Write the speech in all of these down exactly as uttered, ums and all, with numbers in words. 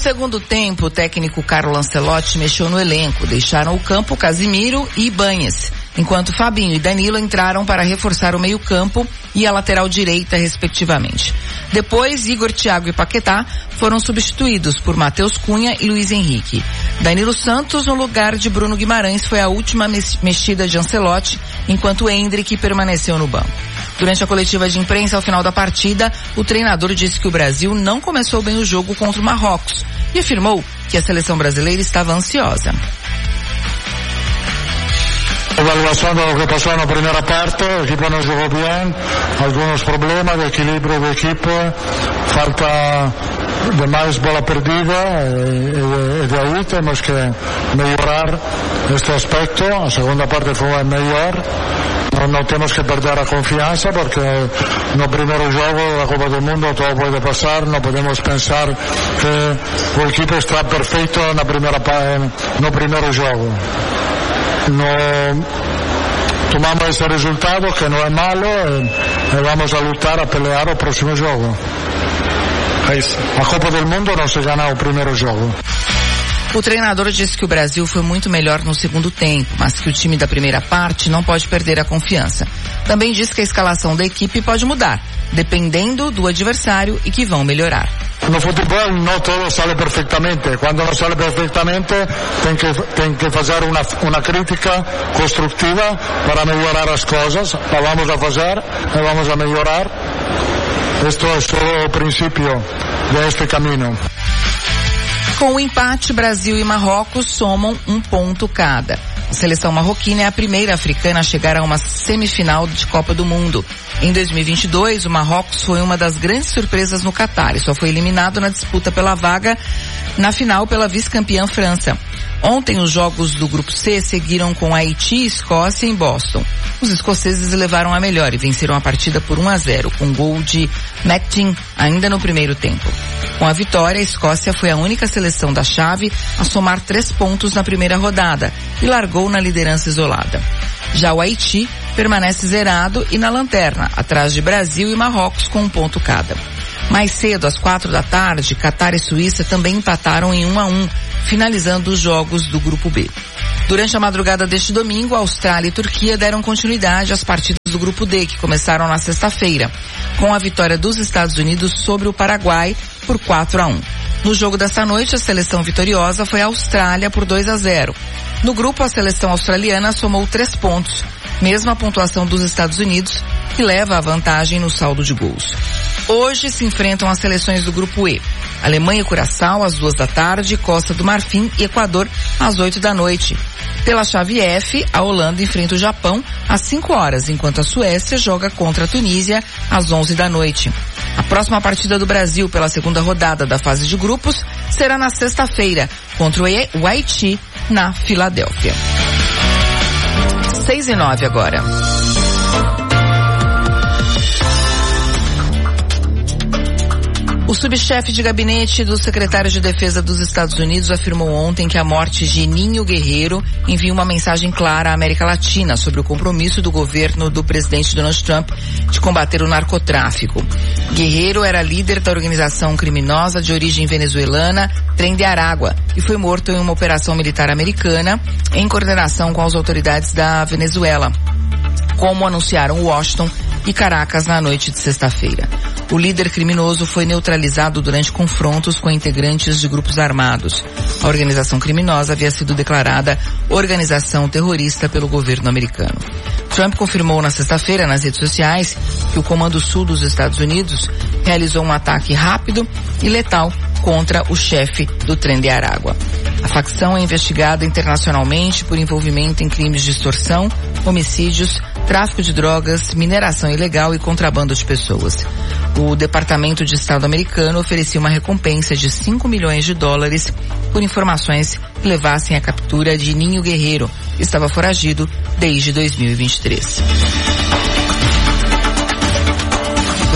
segundo tempo, o técnico Carlo Ancelotti mexeu no elenco. Deixaram o campo Casimiro e Ibañez, enquanto Fabinho e Danilo entraram para reforçar o meio-campo e a lateral direita, respectivamente. Depois, Igor, Thiago e Paquetá foram substituídos por Matheus Cunha e Luiz Henrique. Danilo Santos, no lugar de Bruno Guimarães, foi a última mexida de Ancelotti, enquanto Endrick permaneceu no banco. Durante a coletiva de imprensa ao final da partida, o treinador disse que o Brasil não começou bem o jogo contra o Marrocos e afirmou que a seleção brasileira estava ansiosa. Evaluación de lo que pasó en la primera parte, el equipo no jugó bien, algunos problemas de equilibrio de equipo, falta de más bola perdida y, y de ahí tenemos que mejorar este aspecto. La segunda parte fue mejor, no, no tenemos que perder la confianza porque en el primer juego de la Copa del Mundo todo puede pasar, no podemos pensar que el equipo está perfecto en la primera en el primer juego. No tomamos ese resultado que no es malo y, y vamos a luchar a pelear el próximo juego. A Copa del Mundo não se gana o primeiro jogo. O treinador disse que o Brasil foi muito melhor no segundo tempo, mas que o time da primeira parte não pode perder a confiança. Também disse que a escalação da equipe pode mudar, dependendo do adversário, e que vão melhorar. No futebol no todo sale perfectamente. Quando não sale perfectamente, tem que, tem que fazer uma, uma crítica construtiva para melhorar as coisas. La vamos a fazer e vamos a melhorar. Esto é só o princípio deste caminho. Com o empate, Brasil e Marrocos somam um ponto cada. A seleção marroquina é a primeira africana a chegar a uma semifinal de Copa do Mundo. Em dois mil e vinte e dois, o Marrocos foi uma das grandes surpresas no Catar e só foi eliminado na disputa pela vaga na final pela vice-campeã França. Ontem, os jogos do Grupo C seguiram com Haiti e Escócia em Boston. Os escoceses levaram a melhor e venceram a partida por um a zero, com gol de McGinn ainda no primeiro tempo. Com a vitória, a Escócia foi a única seleção da chave a somar três pontos na primeira rodada e largou na liderança isolada. Já o Haiti permanece zerado e na lanterna, atrás de Brasil e Marrocos com um ponto cada. Mais cedo, às quatro da tarde, Catar e Suíça também empataram em um a um, finalizando os jogos do Grupo B. Durante a madrugada deste domingo, Austrália e Turquia deram continuidade às partidas do Grupo D, que começaram na sexta-feira, com a vitória dos Estados Unidos sobre o Paraguai por quatro a um. No jogo desta noite, a seleção vitoriosa foi a Austrália por dois a zero. No grupo, a seleção australiana somou três pontos, mesma pontuação dos Estados Unidos, que leva a vantagem no saldo de gols. Hoje se enfrentam as seleções do Grupo E. Alemanha e Curaçao às duas da tarde, Costa do Marfim e Equador às oito da noite. Pela chave F, a Holanda enfrenta o Japão às cinco horas, enquanto a Suécia joga contra a Tunísia às onze da noite. A próxima partida do Brasil pela segunda rodada da fase de grupos será na sexta-feira, contra o Haiti, na Filadélfia. Seis e nove agora. O subchefe de gabinete do secretário de Defesa dos Estados Unidos afirmou ontem que a morte de Ninho Guerreiro envia uma mensagem clara à América Latina sobre o compromisso do governo do presidente Donald Trump de combater o narcotráfico. Guerreiro era líder da organização criminosa de origem venezuelana Tren de Aragua e foi morto em uma operação militar americana em coordenação com as autoridades da Venezuela, como anunciaram Washington e Caracas na noite de sexta-feira. O líder criminoso foi neutralizado durante confrontos com integrantes de grupos armados. A organização criminosa havia sido declarada organização terrorista pelo governo americano. Trump confirmou na sexta-feira nas redes sociais que o Comando Sul dos Estados Unidos realizou um ataque rápido e letal contra o chefe do Tren de Aragua. A facção é investigada internacionalmente por envolvimento em crimes de extorsão, homicídios, tráfico de drogas, mineração ilegal e contrabando de pessoas. O Departamento de Estado americano oferecia uma recompensa de cinco milhões de dólares por informações que levassem à captura de Ninho Guerreiro, que estava foragido desde dois mil e vinte e três.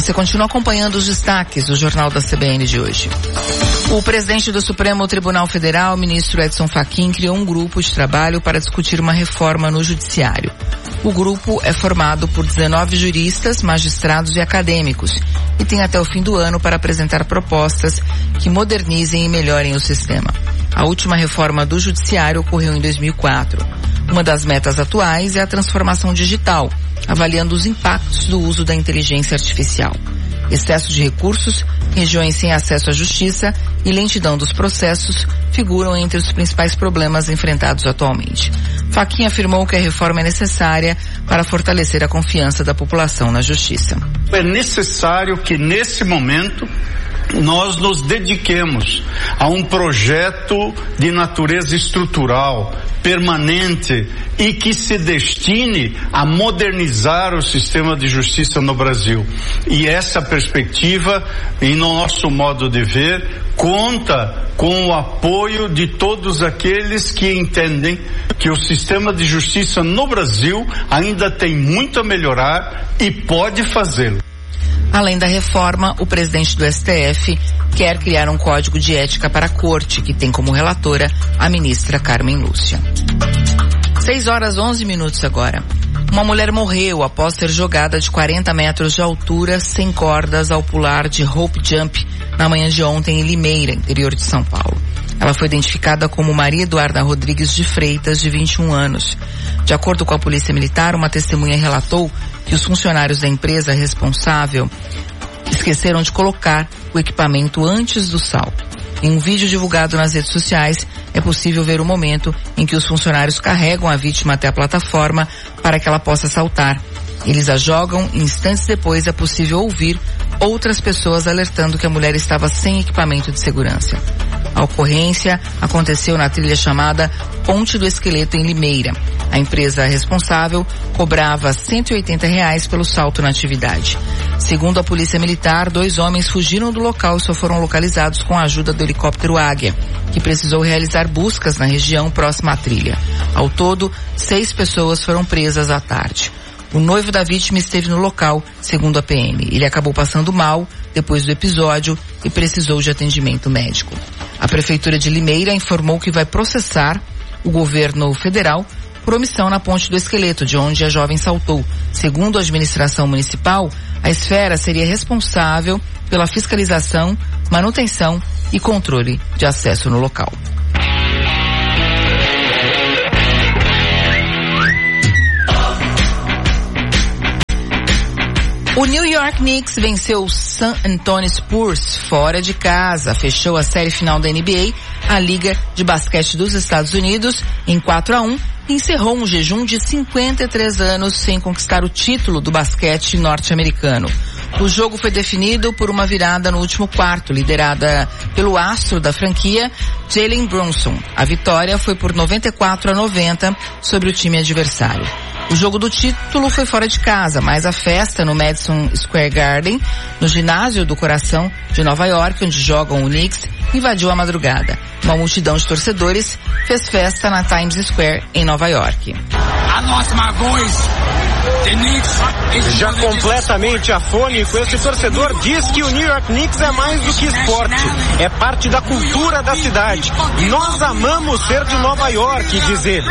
Você continua acompanhando os destaques do Jornal da C B N de hoje. O presidente do Supremo Tribunal Federal, ministro Edson Fachin, criou um grupo de trabalho para discutir uma reforma no judiciário. O grupo é formado por dezenove juristas, magistrados e acadêmicos e tem até o fim do ano para apresentar propostas que modernizem e melhorem o sistema. A última reforma do judiciário ocorreu em dois mil e quatro. Uma das metas atuais é a transformação digital, avaliando os impactos do uso da inteligência artificial. Excesso de recursos, regiões sem acesso à justiça e lentidão dos processos figuram entre os principais problemas enfrentados atualmente. Fachin afirmou que a reforma é necessária para fortalecer a confiança da população na justiça. É necessário que, nesse momento, nós nos dediquemos a um projeto de natureza estrutural, permanente e que se destine a modernizar o sistema de justiça no Brasil. E essa perspectiva, e no nosso modo de ver, conta com o apoio de todos aqueles que entendem que o sistema de justiça no Brasil ainda tem muito a melhorar e pode fazê-lo. Além da reforma, o presidente do S T F quer criar um código de ética para a corte, que tem como relatora a ministra Carmen Lúcia. seis horas onze minutos agora. Uma mulher morreu após ser jogada de quarenta metros de altura sem cordas ao pular de rope jump na manhã de ontem em Limeira, interior de São Paulo. Ela foi identificada como Maria Eduarda Rodrigues de Freitas, de vinte e um anos. De acordo com a Polícia Militar, uma testemunha relatou que os funcionários da empresa responsável esqueceram de colocar o equipamento antes do salto. Em um vídeo divulgado nas redes sociais, é possível ver o momento em que os funcionários carregam a vítima até a plataforma para que ela possa saltar. Eles a jogam e instantes depois é possível ouvir outras pessoas alertando que a mulher estava sem equipamento de segurança. A ocorrência aconteceu na trilha chamada Ponte do Esqueleto em Limeira. A empresa responsável cobrava cento e oitenta reais pelo salto na atividade. Segundo a Polícia Militar, dois homens fugiram do local e só foram localizados com a ajuda do helicóptero Águia, que precisou realizar buscas na região próxima à trilha. Ao todo, seis pessoas foram presas à tarde. O noivo da vítima esteve no local, segundo a P M. Ele acabou passando mal depois do episódio e precisou de atendimento médico. A Prefeitura de Limeira informou que vai processar o governo federal por omissão na Ponte do Esqueleto, de onde a jovem saltou. Segundo a administração municipal, a esfera seria responsável pela fiscalização, manutenção e controle de acesso no local. O New York Knicks venceu o San Antonio Spurs fora de casa, fechou a série final da N B A, a Liga de Basquete dos Estados Unidos, em quatro a um, e encerrou um jejum de cinquenta e três anos sem conquistar o título do basquete norte-americano. O jogo foi definido por uma virada no último quarto, liderada pelo astro da franquia, Jalen Brunson. A vitória foi por noventa e quatro a noventa sobre o time adversário. O jogo do título foi fora de casa, mas a festa no Madison Square Garden, no ginásio do coração de Nova York, onde jogam o Knicks, invadiu a madrugada. Uma multidão de torcedores fez festa na Times Square, em Nova York. Já completamente afônico, esse torcedor diz que o New York Knicks é mais do que esporte, é parte da cultura da cidade. Nós amamos ser de Nova York, diz ele.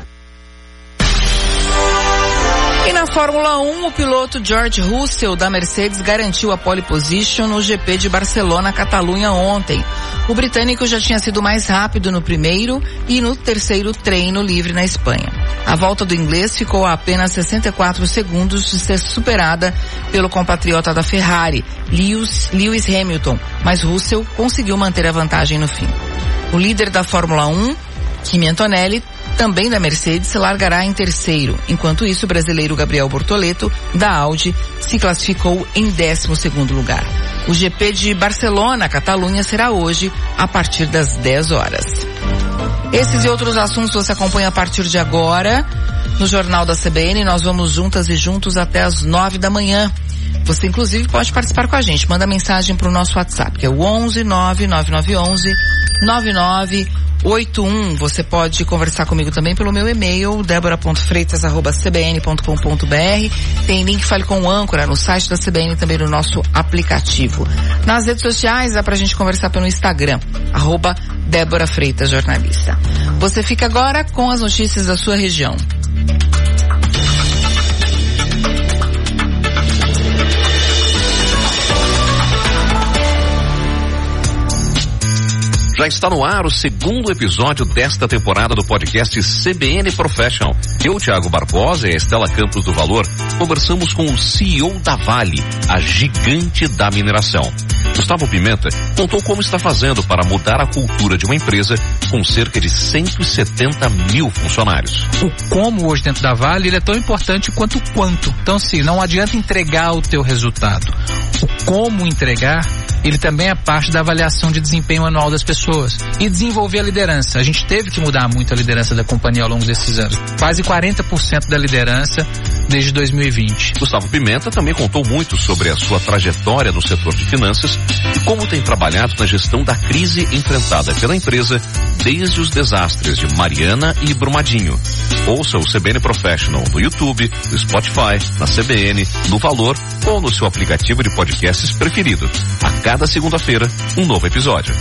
E na Fórmula um, o piloto George Russell da Mercedes garantiu a pole position no G P de Barcelona, Catalunha, ontem. O britânico já tinha sido mais rápido no primeiro e no terceiro treino livre na Espanha. A volta do inglês ficou a apenas sessenta e quatro segundos de ser superada pelo compatriota da Ferrari, Lewis, Lewis Hamilton, mas Russell conseguiu manter a vantagem no fim. O líder da Fórmula um, Kimi Antonelli, também da Mercedes, largará em terceiro. Enquanto isso, o brasileiro Gabriel Bortoleto, da Audi, se classificou em décimo segundo lugar. O G P de Barcelona, Catalunha, será hoje, a partir das dez horas. Esses e outros assuntos você acompanha a partir de agora no Jornal da C B N. Nós vamos juntas e juntos até as nove da manhã. Você, inclusive, pode participar com a gente. Manda mensagem para o nosso WhatsApp, que é o onze nove nove nove onze nove nove oito um. Você pode conversar comigo também pelo meu e-mail, débora ponto freitas arroba c b n ponto com ponto b r. Tem link Fale com o Âncora no site da C B N e também no nosso aplicativo. Nas redes sociais dá pra gente conversar pelo Instagram, arroba Débora Freitas Jornalista. Você fica agora com as notícias da sua região. Já está no ar o segundo episódio desta temporada do podcast C B N Professional. Eu, Thiago Barbosa e a Estela Campos do Valor, conversamos com o C E O da Vale, a gigante da mineração. Gustavo Pimenta contou como está fazendo para mudar a cultura de uma empresa com cerca de cento e setenta mil funcionários. O como hoje dentro da Vale, ele é tão importante quanto o quanto. Então, sim, não adianta entregar o teu resultado. O como entregar, ele também é parte da avaliação de desempenho anual das pessoas. E desenvolver a liderança. A gente teve que mudar muito a liderança da companhia ao longo desses anos. Quase quarenta por cento da liderança desde dois mil e vinte. Gustavo Pimenta também contou muito sobre a sua trajetória no setor de finanças e como tem trabalhado na gestão da crise enfrentada pela empresa desde os desastres de Mariana e Brumadinho. Ouça o C B N Professional no YouTube, no Spotify, na C B N, no Valor ou no seu aplicativo de podcasts preferido. A cada segunda-feira, um novo episódio.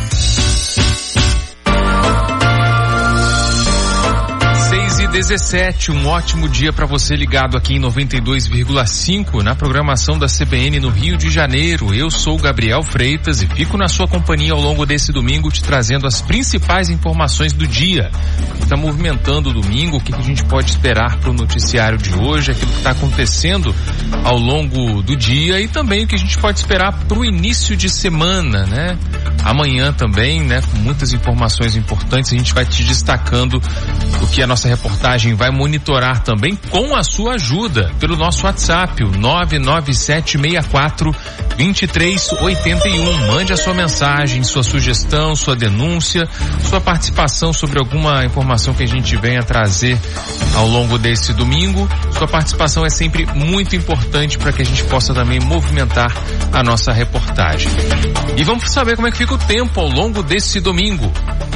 seis e dezessete, um ótimo dia para você ligado aqui em noventa e dois vírgula cinco na programação da C B N no Rio de Janeiro. Eu sou Gabriel Freitas e fico na sua companhia ao longo desse domingo te trazendo as principais informações do dia. Está movimentando o domingo, o que, que a gente pode esperar para o noticiário de hoje, aquilo que está acontecendo ao longo do dia e também o que a gente pode esperar para o início de semana, né? Amanhã também, né? Com muitas informações importantes, a gente vai te destacando o que a nossa reportagem vai monitorar também com a sua ajuda pelo nosso WhatsApp, o nove nove sete seis quatro dois três oito um. Mande a sua mensagem, sua sugestão, sua denúncia, sua participação sobre alguma informação que a gente venha trazer ao longo desse domingo. Sua participação é sempre muito importante para que a gente possa também movimentar a nossa reportagem. E vamos saber como é que fica o tempo ao longo desse domingo.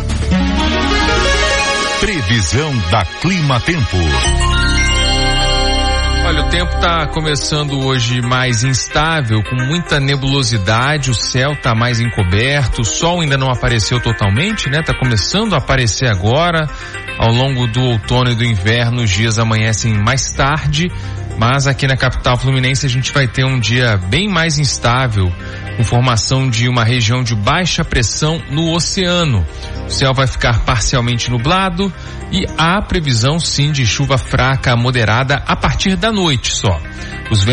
Previsão da Clima Tempo. Olha, o tempo está começando hoje mais instável, com muita nebulosidade, o céu está mais encoberto, o sol ainda não apareceu totalmente, né? Está começando a aparecer agora. Ao longo do outono e do inverno, os dias amanhecem mais tarde, mas aqui na capital fluminense a gente vai ter um dia bem mais instável, com formação de uma região de baixa pressão no oceano. O céu vai ficar parcialmente nublado e há previsão sim de chuva fraca a moderada a partir da noite só. Os